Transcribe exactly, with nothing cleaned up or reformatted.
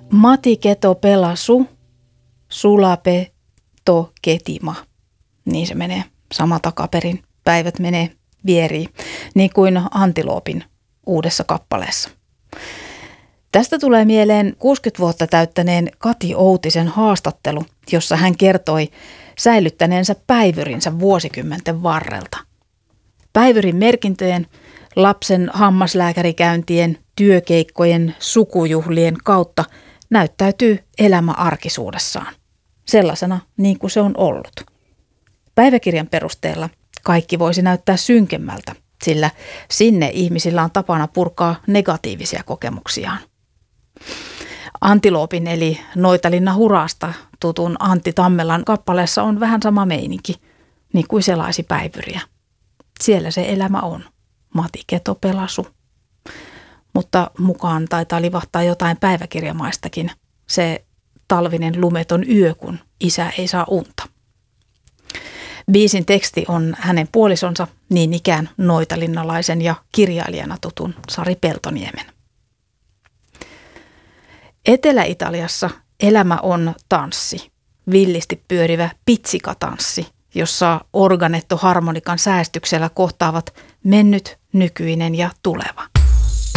Mati keto pelasu, sulape to ketima. Niin se menee sama takaperin. Päivät menee vieriin, niin kuin Antiloopin uudessa kappaleessa. Tästä tulee mieleen kuusikymmentä vuotta täyttäneen Kati Outisen haastattelu, jossa hän kertoi säilyttäneensä päivyrinsä vuosikymmenten varrelta. Päivyrin merkintöjen, lapsen hammaslääkärikäyntien, työkeikkojen, sukujuhlien kautta näyttäytyy elämä arkisuudessaan. Sellaisena niin kuin se on ollut. Päiväkirjan perusteella kaikki voisi näyttää synkemmältä, sillä sinne ihmisillä on tapana purkaa negatiivisia kokemuksiaan. Antiloopin eli Noitalinna hurasta tutun Antti Tammelan kappaleessa on vähän sama meininki, niin kuin selaisi päivyriä. Siellä se elämä on. Mati keto pelasu. Mutta mukaan taitaa livahtaa jotain päiväkirjamaistakin. Se talvinen lumeton yö, kun isä ei saa unta. Biisin teksti on hänen puolisonsa, niin ikään noitalinnalaisen ja kirjailijana tutun Sari Peltoniemen. Etelä-Italiassa elämä on tanssi, villisti pyörivä pitsikatanssi, jossa organettoharmonikan säästyksellä kohtaavat mennyt, nykyinen ja tuleva.